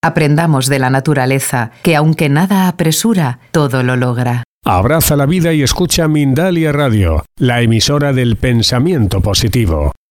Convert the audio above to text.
Aprendamos de la naturaleza, que aunque nada apresura, todo lo logra. Abraza la vida y escucha Mindalia Radio, la emisora del pensamiento positivo.